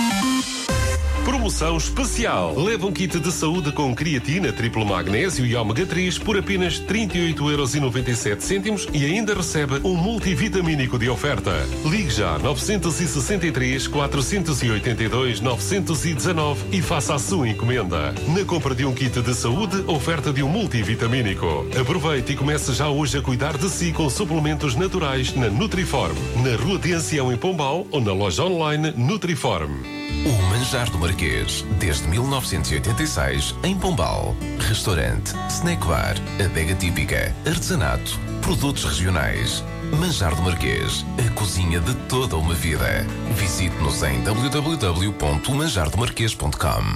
Promoção especial. Leva um kit de saúde com creatina, triplo magnésio e ômega 3 por apenas 38,97€ e ainda recebe um multivitamínico de oferta. Ligue já 963 482 919 e faça a sua encomenda. Na compra de um kit de saúde, oferta de um multivitamínico. Aproveite e comece já hoje a cuidar de si com suplementos naturais na Nutriform. Na Rua de Ancião em Pombal ou na loja online Nutriform. O Manjar do Marquês, desde 1986, em Pombal. Restaurante, snack bar, adega típica, artesanato, produtos regionais. Manjar do Marquês, a cozinha de toda uma vida. Visite-nos em www.manjardomarquês.com.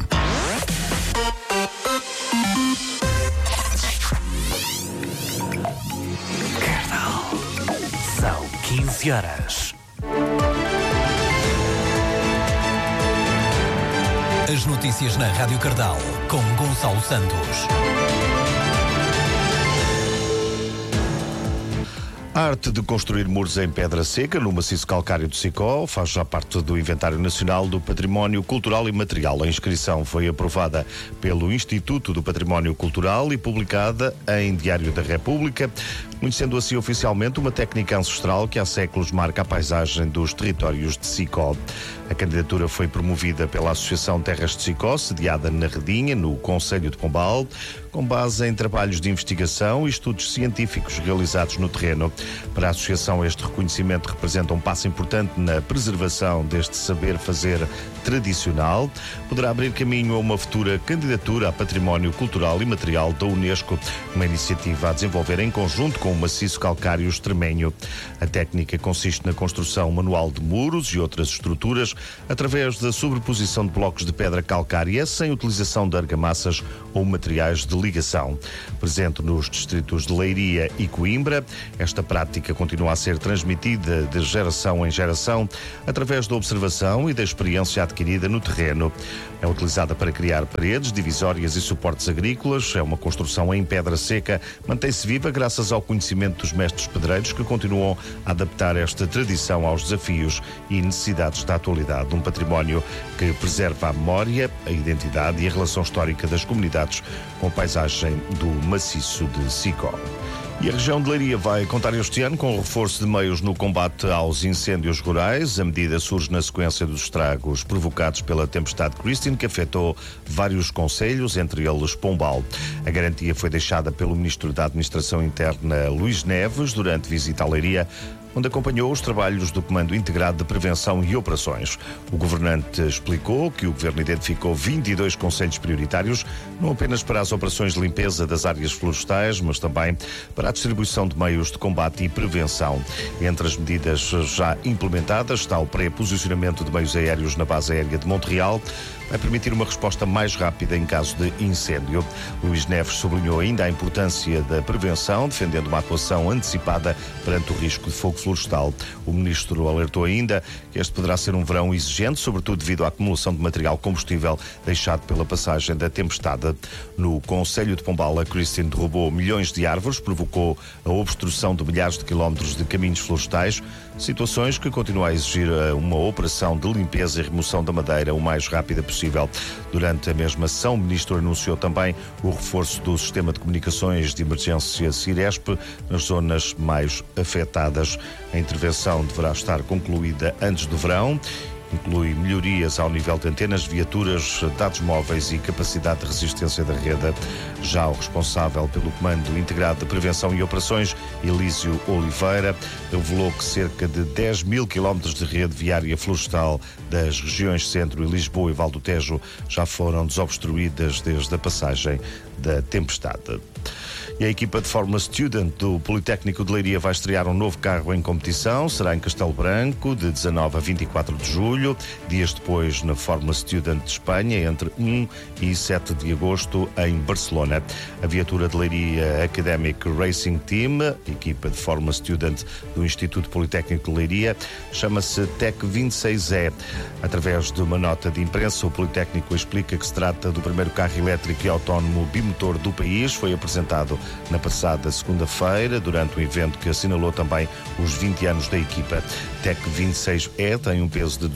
Cardal, são 15 horas. As notícias na Rádio Cardal, com Gonçalo Santos. A arte de construir muros em pedra seca no maciço calcário de Sicó faz já parte do Inventário Nacional do Património Cultural e Material. A inscrição foi aprovada pelo Instituto do Património Cultural e publicada em Diário da República, conhecendo assim oficialmente uma técnica ancestral que há séculos marca a paisagem dos territórios de Sicó. A candidatura foi promovida pela Associação Terras de Sicó, sediada na Redinha, no Concelho de Pombal, com base em trabalhos de investigação e estudos científicos realizados no terreno. Para a Associação, este reconhecimento representa um passo importante na preservação deste saber fazer tradicional. Poderá abrir caminho a uma futura candidatura a Património Cultural e Material da Unesco, uma iniciativa a desenvolver em conjunto com o maciço calcário extremenho. A técnica consiste na construção manual de muros e outras estruturas através da sobreposição de blocos de pedra calcária sem utilização de argamassas ou materiais de ligação. Presente nos distritos de Leiria e Coimbra, esta prática continua a ser transmitida de geração em geração através da observação e da experiência adquirida no terreno. É utilizada para criar paredes, divisórias e suportes agrícolas. É uma construção em pedra seca. Mantém-se viva graças ao conhecimento dos mestres pedreiros que continuam a adaptar esta tradição aos desafios e necessidades da atualidade. Um património que preserva a memória, a identidade e a relação histórica das comunidades com a paisagem do maciço de Sicó. E a região de Leiria vai contar este ano com o reforço de meios no combate aos incêndios rurais. A medida surge na sequência dos estragos provocados pela tempestade Christine, que afetou vários concelhos, entre eles Pombal. A garantia foi deixada pelo Ministro da Administração Interna, Luís Neves, durante visita à Leiria, onde acompanhou os trabalhos do Comando Integrado de Prevenção e Operações. O governante explicou que o Governo identificou 22 concelhos prioritários, não apenas para as operações de limpeza das áreas florestais, mas também para a distribuição de meios de combate e prevenção. Entre as medidas já implementadas está o pré-posicionamento de meios aéreos na base aérea de Montreal, vai permitir uma resposta mais rápida em caso de incêndio. Luís Neves sublinhou ainda a importância da prevenção, defendendo uma atuação antecipada perante o risco de fogo florestal. O ministro alertou ainda que este poderá ser um verão exigente, sobretudo devido à acumulação de material combustível deixado pela passagem da tempestade. No Concelho de Pombal, a Christine derrubou milhões de árvores, provocou a obstrução de milhares de quilómetros de caminhos florestais, situações que continuam a exigir uma operação de limpeza e remoção da madeira o mais rápida possível. Durante a mesma sessão, o ministro anunciou também o reforço do sistema de comunicações de emergência Ciresp nas zonas mais afetadas. A intervenção deverá estar concluída antes do verão. Inclui melhorias ao nível de antenas, viaturas, dados móveis e capacidade de resistência da rede. Já o responsável pelo Comando Integrado de Prevenção e Operações, Elísio Oliveira, revelou que cerca de 10 mil quilómetros de rede viária florestal das regiões Centro e Lisboa e Val do Tejo já foram desobstruídas desde a passagem da tempestade. E a equipa de Fórmula Student do Politécnico de Leiria vai estrear um novo carro em competição. Será em Castelo Branco, de 19 a 24 de julho. Dias depois, na Fórmula Student de Espanha, entre 1 e 7 de agosto, em Barcelona. A viatura de Leiria Academic Racing Team, equipa de Fórmula Student do Instituto Politécnico de Leiria, chama-se TEC 26E. Através de uma nota de imprensa, o Politécnico explica que se trata do primeiro carro elétrico e autónomo bimotor do país. Foi apresentado na passada segunda-feira, durante um evento que assinalou também os 20 anos da equipa. TEC 26E tem um peso de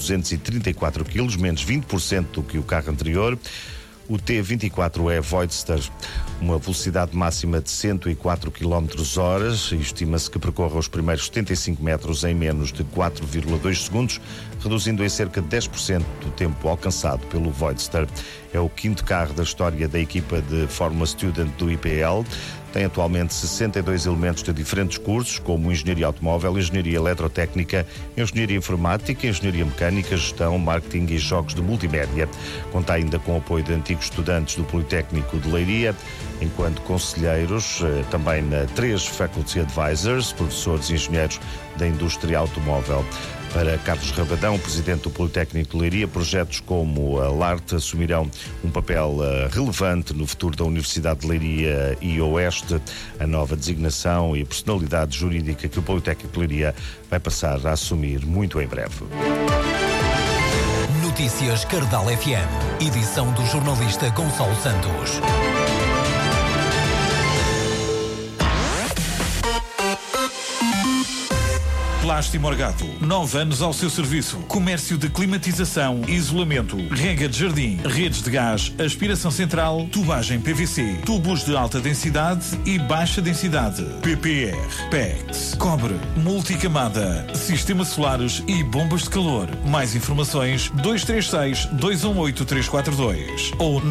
234 kg, menos 20% do que o carro anterior. O T24E Voidster, uma velocidade máxima de 104 km/h, e estima-se que percorra os primeiros 75 metros em menos de 4,2 segundos, reduzindo em cerca de 10% do tempo alcançado pelo Voidster. É o quinto carro da história da equipa de Fórmula Student do IPL. Tem atualmente 62 elementos de diferentes cursos, como Engenharia Automóvel, Engenharia Eletrotécnica, Engenharia Informática, Engenharia Mecânica, Gestão, Marketing e Jogos de Multimédia. Conta ainda com o apoio de antigos estudantes do Politécnico de Leiria, enquanto conselheiros, também 3 Faculty Advisors, professores e engenheiros da indústria automóvel. Para Carlos Rabadão, presidente do Politécnico de Leiria, projetos como a LART assumirão um papel relevante no futuro da Universidade de Leiria e Oeste. A nova designação e personalidade jurídica que o Politécnico de Leiria vai passar a assumir muito em breve. Notícias Cardal FM, edição do jornalista Gonçalo Santos. Plástico Morgado, 9 anos ao seu serviço. Comércio de climatização, isolamento, rega de jardim, redes de gás, aspiração central, tubagem PVC, tubos de alta densidade e baixa densidade, PPR, PEX, cobre, multicamada, sistemas solares e bombas de calor. Mais informações 236-218-342 ou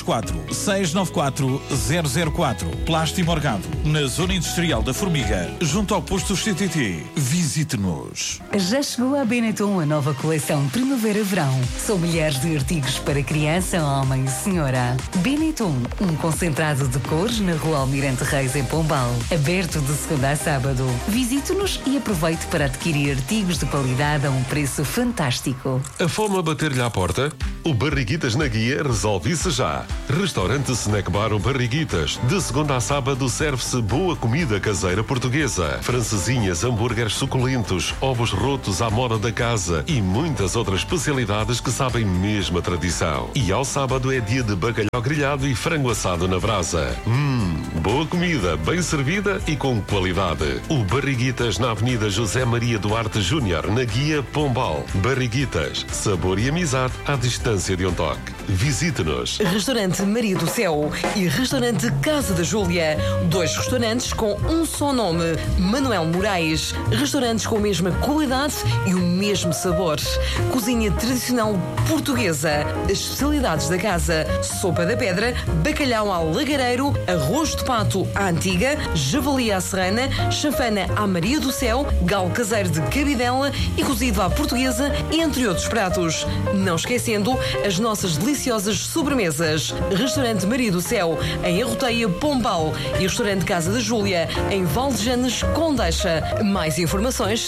924-694-004. Plástico Morgado, na Zona Industrial da Formiga, junto ao posto CTT. Visite-nos. Já chegou à Benetton a nova coleção Primavera-Verão. São milhares de artigos para criança, homem e senhora. Benetton, um concentrado de cores na Rua Almirante Reis, em Pombal. Aberto de segunda a sábado. Visite-nos e aproveite para adquirir artigos de qualidade a um preço fantástico. A fome a bater-lhe à porta? O Barriguitas na Guia resolve isso já. Restaurante Snack Bar O Barriguitas. De segunda a sábado serve-se boa comida caseira portuguesa. Francesinhas, hambúrgueres suculentos, ovos rotos à moda da casa e muitas outras especialidades que sabem mesmo a tradição. E ao sábado é dia de bacalhau grelhado e frango assado na brasa. Boa comida, bem servida e com qualidade. O Barriguitas na Avenida José Maria Duarte Júnior, na Guia Pombal. Barriguitas, sabor e amizade à distância de um toque. Visite-nos. Restaurante Maria do Céu e Restaurante Casa da Júlia. 2 restaurantes com um só nome. Manuel Moraes. Restaurantes com a mesma qualidade e o mesmo sabor. Cozinha tradicional portuguesa. As especialidades da casa: sopa da pedra, bacalhau ao lagareiro, arroz de pato à antiga, javali à serrana, chanfana à Maria do Céu, galo caseiro de cabidela e cozido à portuguesa, entre outros pratos. Não esquecendo as nossas deliciosas sobremesas. Restaurante Maria do Céu, em Arroteia, Pombal, e Restaurante Casa da Júlia, em Valdejanes, Condeixa. Mais informações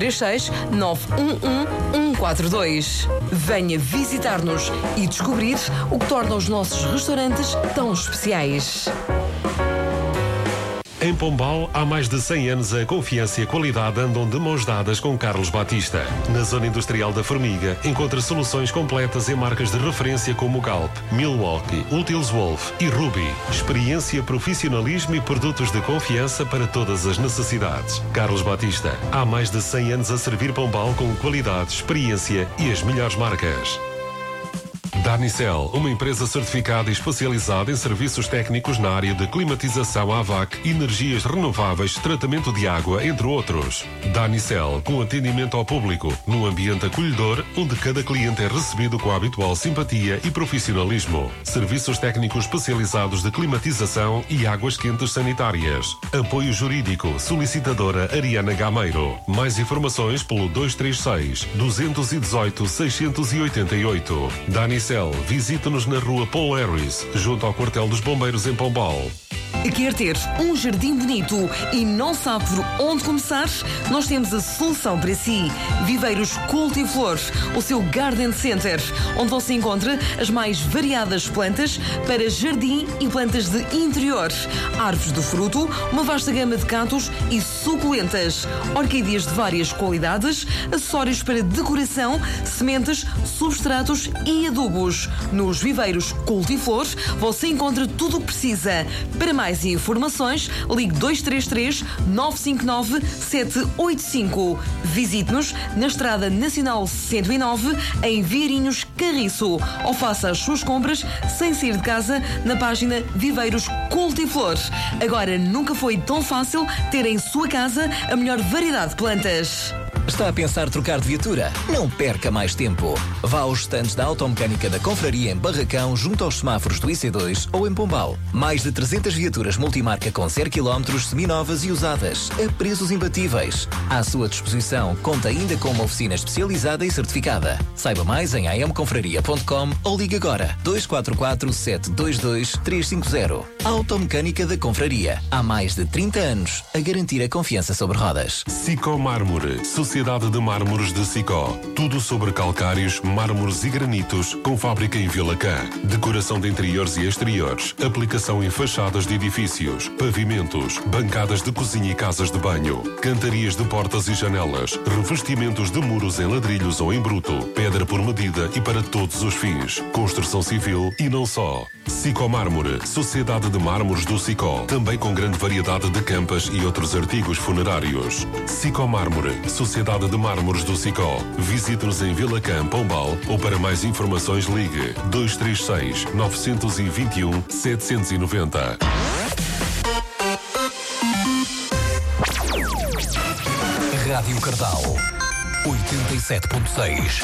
236-911-142. Venha visitar-nos e descobrir o que torna os nossos restaurantes tão especiais. Em Pombal, há mais de 100 anos, a confiança e a qualidade andam de mãos dadas com Carlos Batista. Na Zona Industrial da Formiga, encontra soluções completas em marcas de referência como Galp, Milwaukee, Utils Wolf e Ruby. Experiência, profissionalismo e produtos de confiança para todas as necessidades. Carlos Batista, há mais de 100 anos a servir Pombal com qualidade, experiência e as melhores marcas. Danicel, uma empresa certificada e especializada em serviços técnicos na área de climatização AVAC, energias renováveis, tratamento de água, entre outros. Danicel, com atendimento ao público, num ambiente acolhedor, onde cada cliente é recebido com a habitual simpatia e profissionalismo. Serviços técnicos especializados de climatização e águas quentes sanitárias. Apoio jurídico, solicitadora Ariana Gameiro. Mais informações pelo 236-218-688. Danicel, visita-nos na Rua Paul Harris, junto ao Quartel dos Bombeiros em Pombal. Quer ter um jardim bonito e não sabe por onde começar? Nós temos a solução para si. Viveiros Cultiflor, o seu Garden Center, onde você encontra as mais variadas plantas para jardim e plantas de interior. Árvores de fruto, uma vasta gama de cactos e suculentas. Orquídeas de várias qualidades, acessórios para decoração, sementes, substratos e adubos. Nos Viveiros Cultiflor, você encontra tudo o que precisa. Para mais mais informações, ligue 233 959 785. Visite-nos na Estrada Nacional 109, em Vieirinhos, Carriço, ou faça as suas compras sem sair de casa na página Viveiros Cultiflores. Agora nunca foi tão fácil ter em sua casa a melhor variedade de plantas. Está a pensar trocar de viatura? Não perca mais tempo. Vá aos estandes da Automecânica da Confraria em Barracão, junto aos semáforos do IC2 ou em Pombal. Mais de 300 viaturas multimarca com 0 km, seminovas e usadas, a preços imbatíveis. À sua disposição, conta ainda com uma oficina especializada e certificada. Saiba mais em amconfraria.com ou ligue agora 244 722 350. Automecânica da Confraria. Há mais de 30 anos a garantir a confiança sobre rodas. Sicó Mármore, Sociedade de Mármores de Sicó. Tudo sobre calcários, mármores e granitos, com fábrica em Vila Cã. Decoração de interiores e exteriores. Aplicação em fachadas de edifícios, pavimentos, bancadas de cozinha e casas de banho. Cantarias de portas e janelas. Revestimentos de muros em ladrilhos ou em bruto. Pedra por medida e para todos os fins. Construção civil e não só. Sicó Mármore, Sociedade de Mármores do Sicó. Também com grande variedade de campas e outros artigos funerários. Sicó Mármore, Sociedade de Mármores do Sicó. Visite-nos em Vila Cã, Pombal, ou para mais informações ligue 236 921 790. Rádio Cardal 87.6.